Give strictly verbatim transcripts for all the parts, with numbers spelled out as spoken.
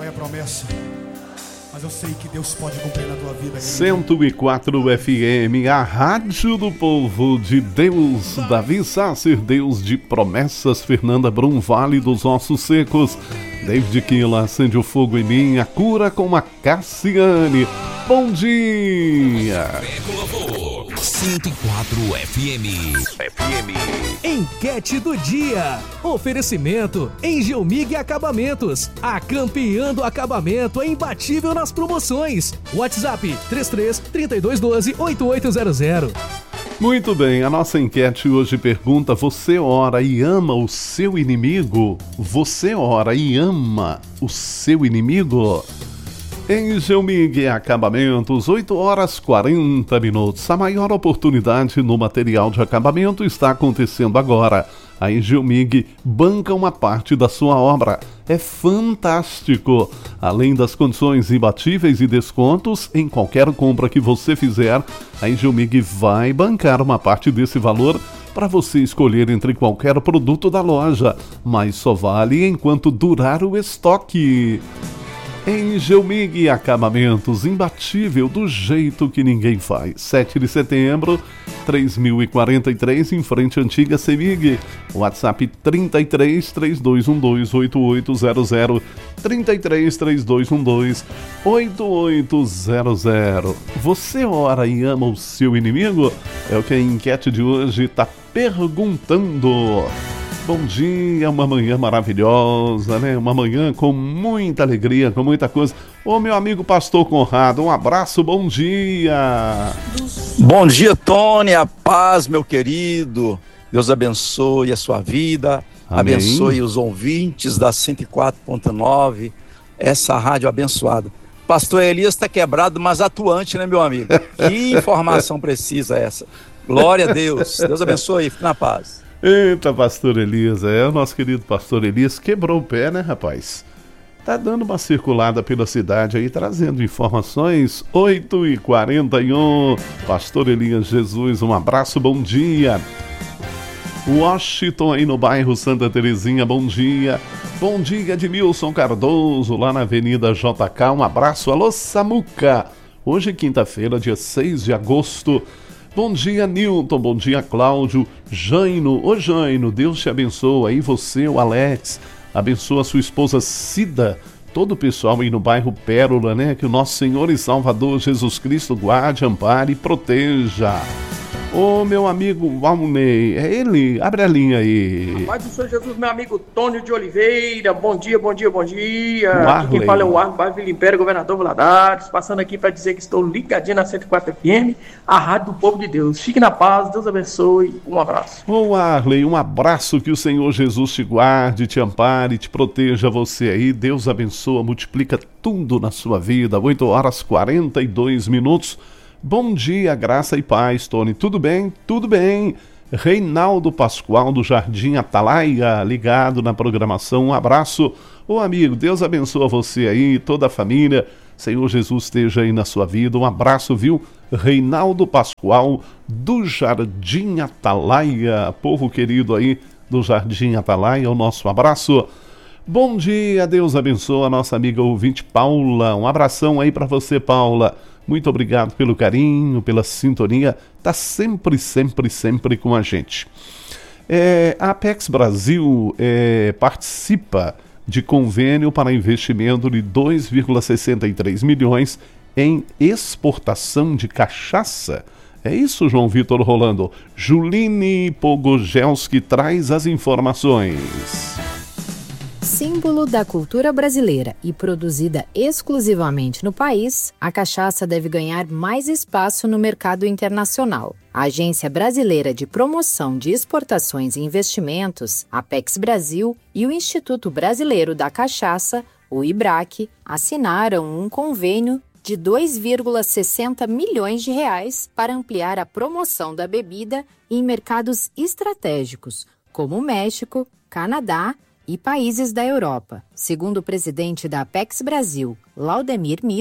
é promessa, mas eu sei que Deus pode cumprir na tua vida. cento e quatro F M, a rádio do povo de Deus. Davi Sácer, Deus de promessas. Fernanda Brum, Vale dos Ossos Secos. Desde que ela acende o fogo em mim, a cura com a Cassiane. Bom dia! cento e quatro F M. F M. Enquete do dia. Oferecimento Engelmig Acabamentos. A campeã do acabamento é imbatível nas promoções. WhatsApp três três, três dois um dois, oito oito zero zero. Muito bem, a nossa enquete hoje pergunta: você ora e ama o seu inimigo? Você ora e ama o seu inimigo? Engelmig Acabamentos, oito horas e quarenta minutos. A maior oportunidade no material de acabamento está acontecendo agora. A Engelmig banca uma parte da sua obra. É fantástico! Além das condições imbatíveis e descontos, em qualquer compra que você fizer, a Engelmig vai bancar uma parte desse valor para você escolher entre qualquer produto da loja, mas só vale enquanto durar o estoque. Engelmig Acabamentos, imbatível do jeito que ninguém faz. sete de setembro, três mil e quarenta e três, em frente à antiga Semig. WhatsApp trinta e três, três dois um dois, oito oito zero zero, trinta e três, três dois um dois, oito oito zero zero. Você ora e ama o seu inimigo? É o que a enquete de hoje está perguntando. Bom dia, uma manhã maravilhosa, né? Uma manhã com muita alegria, com muita coisa. Ô, meu amigo Pastor Conrado, um abraço, bom dia. Bom dia, Tony, a paz, meu querido. Deus abençoe a sua vida, Amém. Abençoe os ouvintes da cento e quatro ponto nove, essa rádio abençoada. Pastor Elias está quebrado, mas atuante, né, meu amigo? Que informação precisa essa. Glória a Deus, Deus abençoe, fique na paz. Eita, pastor Elias, é, o nosso querido pastor Elias quebrou o pé, né, rapaz? Tá dando uma circulada pela cidade aí, trazendo informações. Oito e quarenta e um, pastor Elias Jesus, um abraço, bom dia. Washington aí no bairro Santa Terezinha, bom dia. Bom dia, Edmilson Cardoso, lá na Avenida J K, um abraço. Alô, Samuca, hoje quinta-feira, dia seis de agosto. Bom dia, Nilton. Bom dia, Cláudio. Jaino. Ô, Jaino, Deus te abençoe. Aí você, o Alex. Abençoa a sua esposa Cida. Todo o pessoal aí no bairro Pérola, né? Que o nosso Senhor e Salvador Jesus Cristo guarde, ampare e proteja. Ô, meu amigo Valnei, é ele? Abre a linha aí. A paz do Senhor Jesus, meu amigo Tônio de Oliveira. Bom dia, bom dia, bom dia. Aqui quem fala é o Arno, bairro Vila Império, governador Valadares. Passando aqui para dizer que estou ligadinho na cento e quatro F M, a rádio do povo de Deus. Fique na paz, Deus abençoe. Um abraço. Ô, Arley, um abraço, que o Senhor Jesus te guarde, te ampare, te proteja você aí. Deus abençoa, multiplica tudo na sua vida. oito horas e quarenta e dois minutos. Bom dia, graça e paz, Tony. Tudo bem? Tudo bem. Reinaldo Pascoal, do Jardim Atalaia, ligado na programação. Um abraço. Ô, amigo, Deus abençoa você aí, toda a família. Senhor Jesus esteja aí na sua vida. Um abraço, viu? Reinaldo Pascoal, do Jardim Atalaia. Povo querido aí do Jardim Atalaia, o nosso abraço. Bom dia, Deus abençoa a nossa amiga ouvinte Paula. Um abração aí para você, Paula. Muito obrigado pelo carinho, pela sintonia. Tá sempre, sempre, sempre com a gente. É, a Apex Brasil é, participa de convênio para investimento de dois vírgula sessenta e três milhões em exportação de cachaça. É isso, João Vitor Rolando. Juline Pogogelski traz as informações. Símbolo da cultura brasileira e produzida exclusivamente no país, a cachaça deve ganhar mais espaço no mercado internacional. A Agência Brasileira de Promoção de Exportações e Investimentos, Apex Brasil, e o Instituto Brasileiro da Cachaça, o IBRAC, assinaram um convênio de dois vírgula sessenta milhões de reais para ampliar a promoção da bebida em mercados estratégicos, como o México, Canadá e países da Europa. Segundo o presidente da Apex Brasil, Laudemir Miller,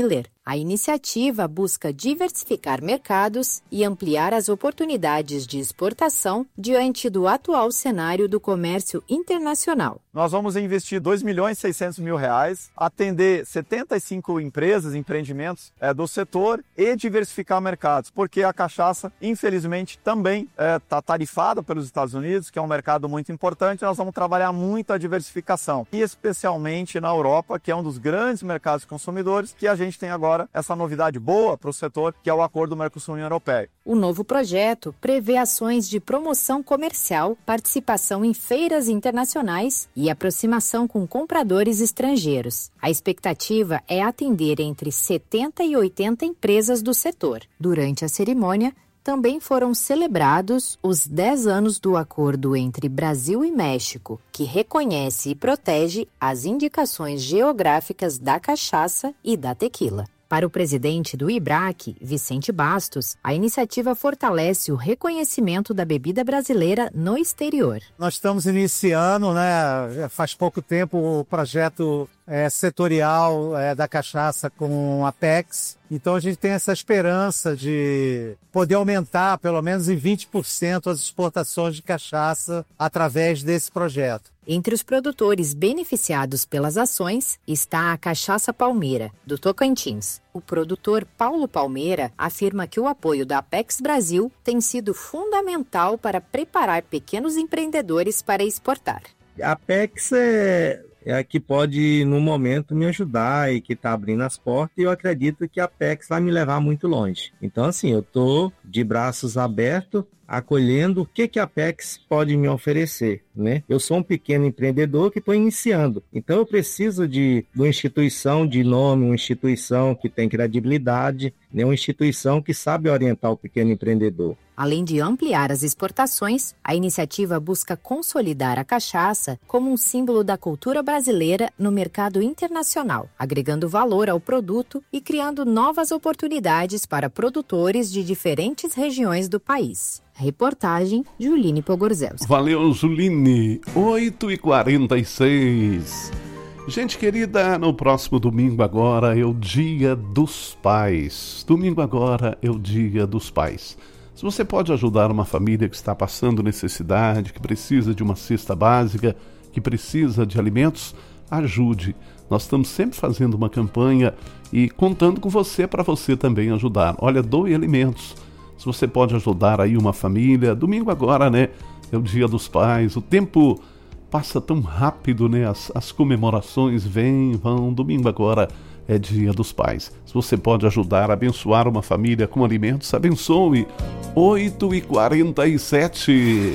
A iniciativa busca diversificar mercados e ampliar as oportunidades de exportação diante do atual cenário do comércio internacional. Nós vamos investir dois milhões e seiscentos mil reais, atender setenta e cinco empresas, empreendimentos é, do setor e diversificar mercados, porque a cachaça, infelizmente, também está é, tarifada pelos Estados Unidos, que é um mercado muito importante. Nós vamos trabalhar muito a diversificação, e especialmente na Europa, que é um dos grandes mercados consumidores, que a gente tem agora essa novidade boa para o setor, que é o Acordo Mercosul-União Europeia. O novo projeto prevê ações de promoção comercial, participação em feiras internacionais e aproximação com compradores estrangeiros. A expectativa é atender entre setenta e oitenta empresas do setor. Durante a cerimônia, também foram celebrados os dez anos do acordo entre Brasil e México, que reconhece e protege as indicações geográficas da cachaça e da tequila. Para o presidente do IBRAC, Vicente Bastos, a iniciativa fortalece o reconhecimento da bebida brasileira no exterior. Nós estamos iniciando, né, faz pouco tempo, o projeto é, setorial é, da cachaça com a Apex. Então a gente tem essa esperança de poder aumentar pelo menos em vinte por cento as exportações de cachaça através desse projeto. Entre os produtores beneficiados pelas ações está a Cachaça Palmeira, do Tocantins. O produtor Paulo Palmeira afirma que o apoio da Apex Brasil tem sido fundamental para preparar pequenos empreendedores para exportar. A Apex é... é a que pode, no momento, me ajudar e que está abrindo as portas, e eu acredito que a Apex vai me levar muito longe. Então, assim, eu estou de braços abertos, acolhendo o que, que a Apex pode me oferecer, né? Eu sou um pequeno empreendedor que estou iniciando, então eu preciso de, de uma instituição de nome, uma instituição que tem credibilidade, né? Uma instituição que sabe orientar o pequeno empreendedor. Além de ampliar as exportações, a iniciativa busca consolidar a cachaça como um símbolo da cultura brasileira no mercado internacional, agregando valor ao produto e criando novas oportunidades para produtores de diferentes regiões do país. Reportagem Juline Pogorzelski. Valeu, Juline. oito e quarenta e seis. Gente querida, no próximo domingo agora é o Dia dos Pais. Domingo agora é o Dia dos Pais. Se você pode ajudar uma família que está passando necessidade, que precisa de uma cesta básica, que precisa de alimentos, ajude. Nós estamos sempre fazendo uma campanha e contando com você para você também ajudar. Olha, doe alimentos. Se você pode ajudar aí uma família, domingo agora, né? É o Dia dos Pais, o tempo passa tão rápido, né? As, as comemorações vêm, vão, domingo agora é Dia dos Pais. Se você pode ajudar a abençoar uma família com alimentos, abençoe. oito e quarenta e sete.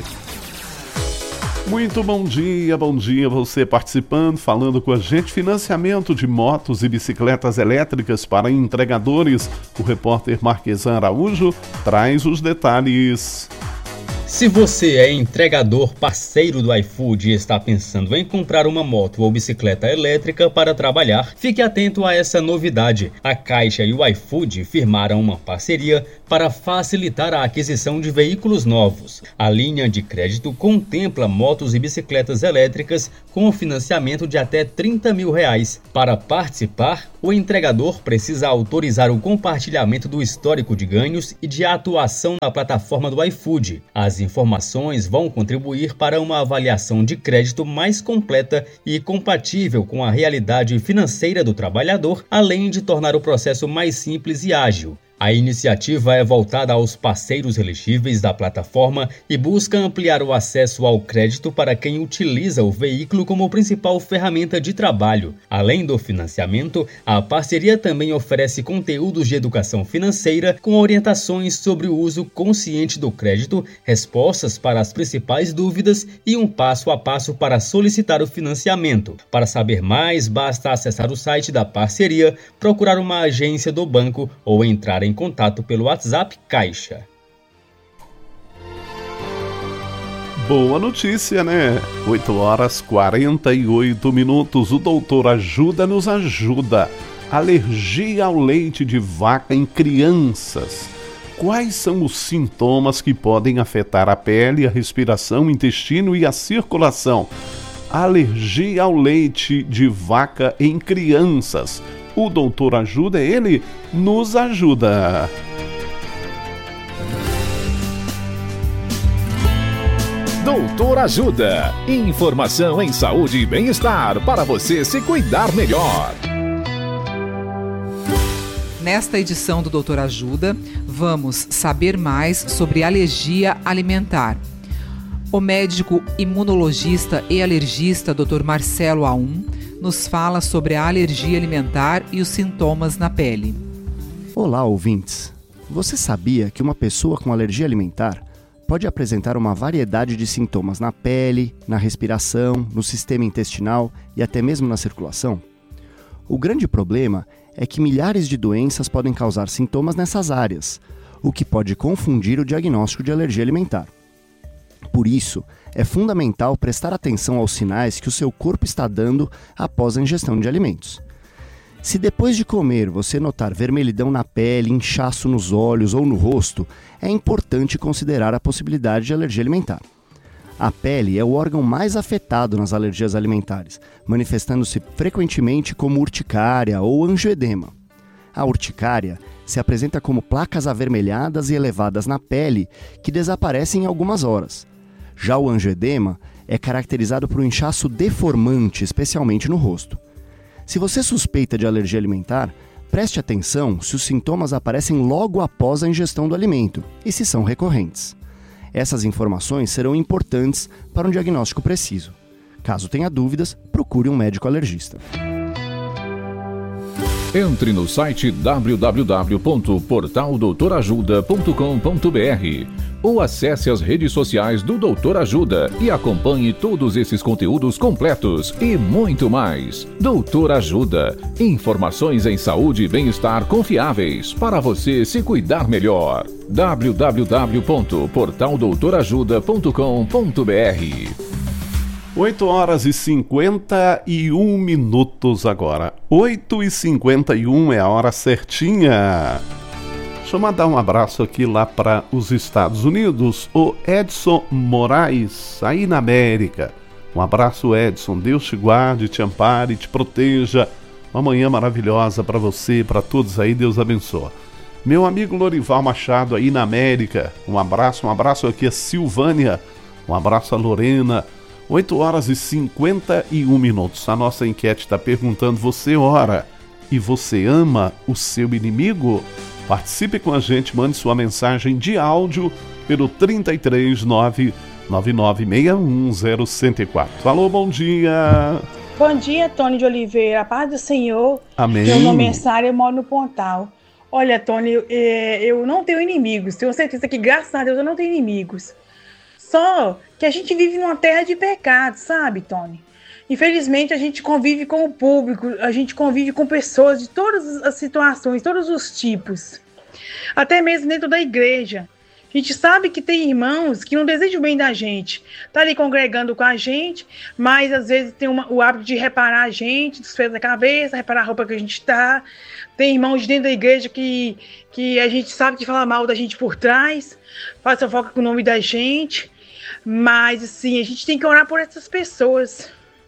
Muito bom dia, bom dia você participando, falando com a gente. Financiamento de motos e bicicletas elétricas para entregadores. O repórter Marquesan Araújo traz os detalhes. Se você é entregador parceiro do iFood e está pensando em comprar uma moto ou bicicleta elétrica para trabalhar, fique atento a essa novidade. A Caixa e o iFood firmaram uma parceria para facilitar a aquisição de veículos novos. A linha de crédito contempla motos e bicicletas elétricas com financiamento de até trinta mil reais. Para participar, o entregador precisa autorizar o compartilhamento do histórico de ganhos e de atuação na plataforma do iFood. As informações vão contribuir para uma avaliação de crédito mais completa e compatível com a realidade financeira do trabalhador, além de tornar o processo mais simples e ágil. A iniciativa é voltada aos parceiros elegíveis da plataforma e busca ampliar o acesso ao crédito para quem utiliza o veículo como principal ferramenta de trabalho. Além do financiamento, a parceria também oferece conteúdos de educação financeira com orientações sobre o uso consciente do crédito, respostas para as principais dúvidas e um passo a passo para solicitar o financiamento. Para saber mais, basta acessar o site da parceria, procurar uma agência do banco ou entrar em contato pelo WhatsApp Caixa. Boa notícia, né? oito horas e quarenta e oito minutos. O doutor Ajuda nos ajuda. Alergia ao leite de vaca em crianças. Quais são os sintomas que podem afetar a pele, a respiração, o intestino e a circulação? Alergia ao leite de vaca em crianças. O Doutor Ajuda, ele nos ajuda. Doutor Ajuda. Informação em saúde e bem-estar para você se cuidar melhor. Nesta edição do Doutor Ajuda, vamos saber mais sobre alergia alimentar. O médico imunologista e alergista doutor Marcelo Aum nos fala sobre a alergia alimentar e os sintomas na pele. Olá, ouvintes. Você sabia que uma pessoa com alergia alimentar pode apresentar uma variedade de sintomas na pele, na respiração, no sistema intestinal e até mesmo na circulação? O grande problema é que milhares de doenças podem causar sintomas nessas áreas, o que pode confundir o diagnóstico de alergia alimentar. Por isso, é fundamental prestar atenção aos sinais que o seu corpo está dando após a ingestão de alimentos. Se depois de comer você notar vermelhidão na pele, inchaço nos olhos ou no rosto, é importante considerar a possibilidade de alergia alimentar. A pele é o órgão mais afetado nas alergias alimentares, manifestando-se frequentemente como urticária ou angioedema. A urticária se apresenta como placas avermelhadas e elevadas na pele que desaparecem em algumas horas. Já o angioedema é caracterizado por um inchaço deformante, especialmente no rosto. Se você suspeita de alergia alimentar, preste atenção se os sintomas aparecem logo após a ingestão do alimento e se são recorrentes. Essas informações serão importantes para um diagnóstico preciso. Caso tenha dúvidas, procure um médico alergista. Entre no site w w w ponto portal doutor ajuda ponto com ponto b r ou acesse as redes sociais do Doutor Ajuda e acompanhe todos esses conteúdos completos e muito mais. Doutor Ajuda. Informações em saúde e bem-estar confiáveis para você se cuidar melhor. w w w ponto portal doutor ajuda ponto com ponto b r oito horas e cinquenta e um minutos agora. oito e cinquenta e um é a hora certinha. Deixa eu mandar um abraço aqui lá para os Estados Unidos. O Edson Moraes, aí na América. Um abraço, Edson. Deus te guarde, te ampare, te proteja. Uma manhã maravilhosa para você, para todos aí. Deus abençoe. Meu amigo Lorival Machado aí na América. Um abraço, um abraço aqui a Silvânia. Um abraço a Lorena. oito horas e cinquenta e um minutos. A nossa enquete está perguntando: você ora e você ama o seu inimigo? Participe com a gente, mande sua mensagem de áudio pelo trinta e três, nove nove nove seis um zero zero quatro. Alô, bom dia. Bom dia, Tony de Oliveira. A paz do Senhor. Amém. Meu nome é Sara, eu moro no Pontal. Olha, Tony, eu, eu não tenho inimigos. Tenho certeza que, graças a Deus, eu não tenho inimigos. Só que a gente vive numa terra de pecado, sabe, Tony? Infelizmente, a gente convive com o público, a gente convive com pessoas de todas as situações, todos os tipos. Até mesmo dentro da igreja. A gente sabe que tem irmãos que não desejam o bem da gente. Tá ali congregando com a gente, mas às vezes tem uma, o hábito de reparar a gente, dos pés da cabeça, reparar a roupa que a gente tá. Tem irmãos de dentro da igreja que, que a gente sabe que fala mal da gente por trás, faz fofoca com o nome da gente. Mas, assim, a gente tem que orar por essas pessoas.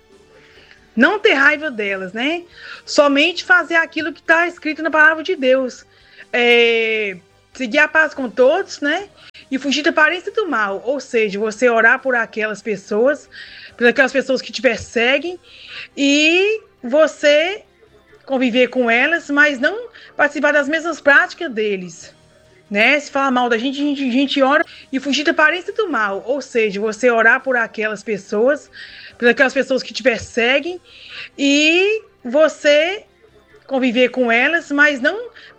Não ter raiva delas, né? Somente fazer aquilo que está escrito na palavra de Deus. É, seguir a paz com todos, né? E fugir da aparência do mal. Ou seja, você orar por aquelas pessoas, por aquelas pessoas que te perseguem, e você conviver com elas, mas não participar das mesmas práticas deles. Né? Se falar mal da gente, a gente, a gente ora e fugir da aparência do mal. Ou seja, você orar por aquelas pessoas, por aquelas pessoas que te perseguem, e você conviver com elas, mas não